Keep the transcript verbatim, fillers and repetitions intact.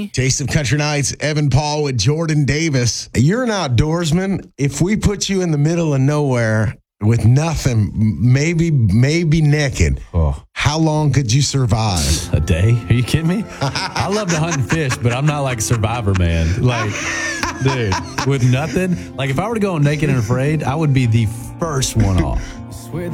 Taste of Country Nights, Evan Paul with Jordan Davis. You're an outdoorsman. If we put you in the middle of nowhere with nothing, maybe maybe naked, Oh. how long could you survive? A day? Are you kidding me? I love to hunt and fish, but I'm not like a survivor, man. Like, dude, with nothing. Like, if I were to go naked and afraid, I would be the first one off.